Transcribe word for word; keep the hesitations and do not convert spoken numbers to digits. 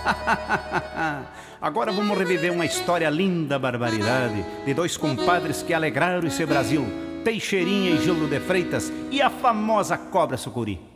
Agora vamos reviver uma história linda, barbaridade, de dois compadres que alegraram esse Brasil, Teixeirinha e Gildo de Freitas, e a famosa cobra sucuri.